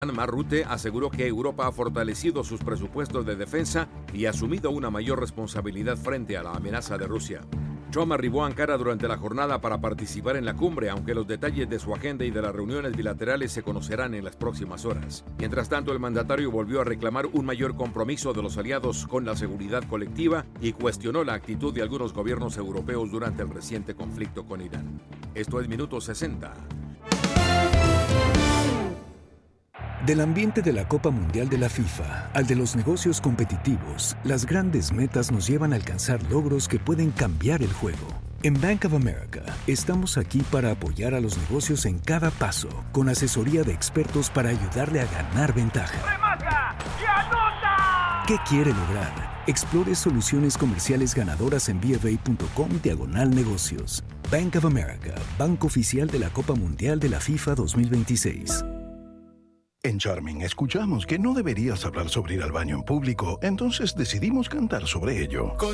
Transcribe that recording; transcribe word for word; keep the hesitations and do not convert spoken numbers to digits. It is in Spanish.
Mark Rutte aseguró que Europa ha fortalecido sus presupuestos de defensa y ha asumido una mayor responsabilidad frente a la amenaza de Rusia. Trump arribó a Ankara durante la jornada para participar en la cumbre, aunque los detalles de su agenda y de las reuniones bilaterales se conocerán en las próximas horas. Mientras tanto, el mandatario volvió a reclamar un mayor compromiso de los aliados con la seguridad colectiva y cuestionó la actitud de algunos gobiernos europeos durante el reciente conflicto con Irán. Esto es Minuto sesenta. Del ambiente de la Copa Mundial de la FIFA al de los negocios competitivos, las grandes metas nos llevan a alcanzar logros que pueden cambiar el juego. En Bank of America, estamos aquí para apoyar a los negocios en cada paso, con asesoría de expertos para ayudarle a ganar ventaja. ¡Remata y anota! ¿Qué quiere lograr? Explore soluciones comerciales ganadoras en bfa.com diagonal negocios. Bank of America, banco oficial de la Copa Mundial de la FIFA dos mil veintiséis. En Charming escuchamos que no deberías hablar sobre ir al baño en público, entonces decidimos cantar sobre ello.